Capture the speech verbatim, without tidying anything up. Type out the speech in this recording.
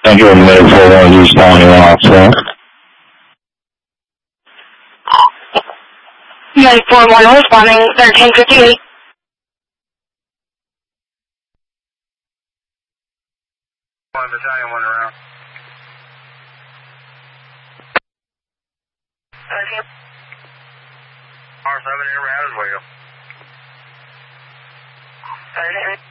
think it would move for one of these twenty off, so. nine four one responding, thirteen fifty-eight. One battalion, one around. R seven, air as well.